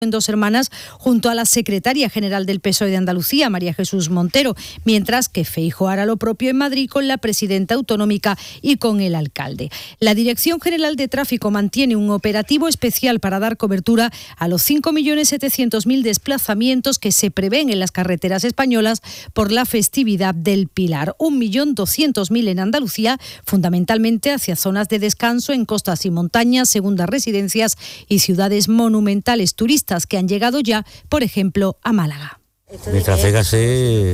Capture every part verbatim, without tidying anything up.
en Dos Hermanas junto a la secretaria general del P S O E de Andalucía, María Jesús Montero, mientras que Feijóo hará lo propio en Madrid con la presidenta autonómica y con el alcalde. La Dirección General de Tráfico mantiene un operativo especial para dar cobertura a los cinco millones setecientos mil desplazamientos que se prevén en las carreteras españolas por la festividad del Pilar. un millón doscientos mil en Andalucía, fundamentalmente hacia zonas de descanso en costas y montañas, segundas residencias y ciudades monumentales turísticas que han llegado ya, por ejemplo, a Málaga. Mientras venga así,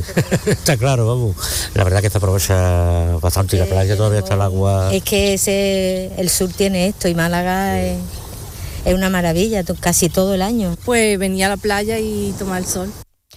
está claro, vamos. La verdad que esta aprovecha bastante y la playa todavía está el agua. Es que ese, el sur tiene esto y Málaga es, es una maravilla, casi todo el año. Pues venir a la playa y tomar el sol.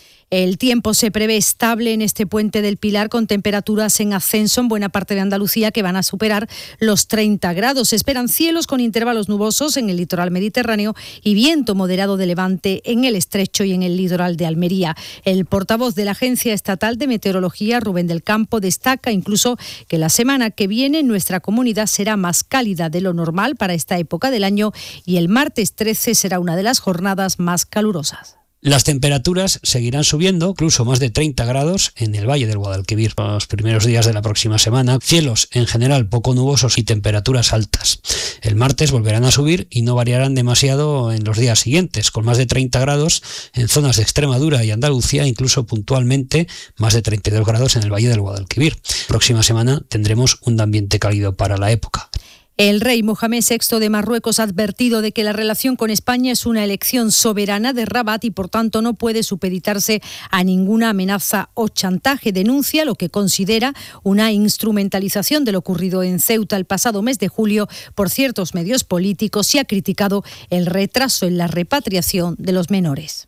El tiempo se prevé estable en este puente del Pilar, con temperaturas en ascenso en buena parte de Andalucía que van a superar los treinta grados. Se esperan cielos con intervalos nubosos en el litoral mediterráneo y viento moderado de levante en el estrecho y en el litoral de Almería. El portavoz de la Agencia Estatal de Meteorología, Rubén del Campo, destaca incluso que la semana que viene nuestra comunidad será más cálida de lo normal para esta época del año y el martes trece será una de las jornadas más calurosas. Las temperaturas seguirán subiendo, incluso más de treinta grados en el Valle del Guadalquivir para los primeros días de la próxima semana. Cielos en general poco nubosos y temperaturas altas. El martes volverán a subir y no variarán demasiado en los días siguientes, con más de treinta grados en zonas de Extremadura y Andalucía, incluso puntualmente más de treinta y dos grados en el Valle del Guadalquivir. Próxima semana tendremos un ambiente cálido para la época. El rey Mohamed sexto de Marruecos ha advertido de que la relación con España es una elección soberana de Rabat y por tanto no puede supeditarse a ninguna amenaza o chantaje. Denuncia lo que considera una instrumentalización de lo ocurrido en Ceuta el pasado mes de julio por ciertos medios políticos y ha criticado el retraso en la repatriación de los menores.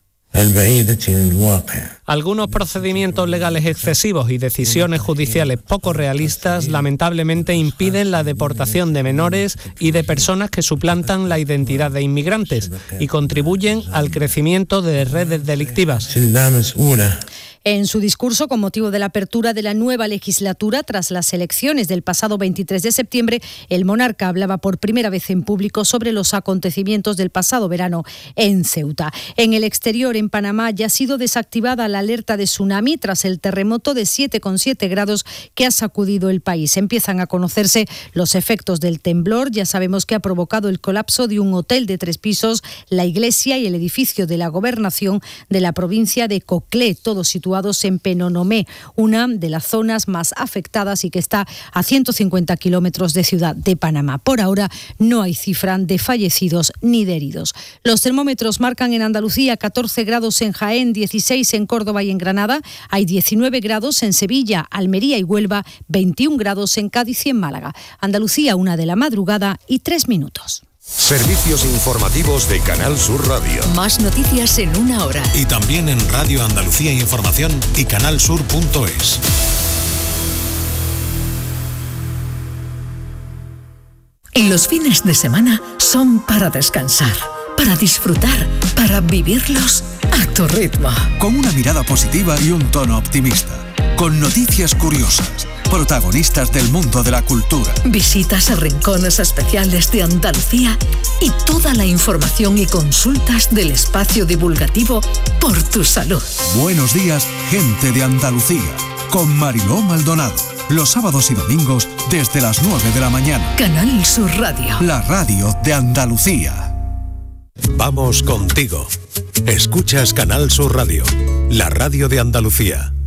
Algunos procedimientos legales excesivos y decisiones judiciales poco realistas lamentablemente impiden la deportación de menores y de personas que suplantan la identidad de inmigrantes y contribuyen al crecimiento de redes delictivas. En su discurso con motivo de la apertura de la nueva legislatura tras las elecciones del pasado veintitrés de septiembre, el monarca hablaba por primera vez en público sobre los acontecimientos del pasado verano en Ceuta. En el exterior, en Panamá, ya ha sido desactivada la alerta de tsunami tras el terremoto de siete coma siete grados que ha sacudido el país. Empiezan a conocerse los efectos del temblor. Ya sabemos que ha provocado el colapso de un hotel de tres pisos, la iglesia y el edificio de la gobernación de la provincia de Coclé, todos situados en Penonomé, una de las zonas más afectadas y que está a ciento cincuenta kilómetros de Ciudad de Panamá. Por ahora no hay cifra de fallecidos ni de heridos. Los termómetros marcan en Andalucía catorce grados en Jaén, dieciséis en Córdoba y en Granada, hay diecinueve grados en Sevilla, Almería y Huelva, veintiún grados en Cádiz y en Málaga. Andalucía, una de la madrugada y tres minutos. Servicios informativos de Canal Sur Radio. Más noticias en una hora. Y también en Radio Andalucía Información y canalsur punto es. Y los fines de semana son para descansar, para disfrutar, para vivirlos a tu ritmo. Con una mirada positiva y un tono optimista. Con noticias curiosas. Protagonistas del mundo de la cultura. Visitas a rincones especiales de Andalucía y toda la información y consultas del espacio divulgativo Por tu Salud. Buenos días, gente de Andalucía. Con Mariló Maldonado. Los sábados y domingos desde las nueve de la mañana. Canal Sur Radio. La radio de Andalucía. Vamos contigo. Escuchas Canal Sur Radio. La radio de Andalucía.